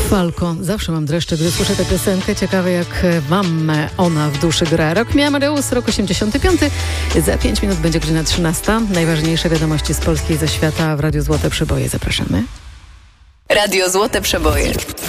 Falco. Zawsze mam dreszcze, gdy słyszę tę piosenkę. Ciekawe, jak wam ona w duszy gra. Rok mi Amadeus, rok 85. Za 5 minut będzie godzina 13. Najważniejsze wiadomości z Polski i ze świata w Radiu Złote Przeboje. Zapraszamy. Radio Złote Przeboje.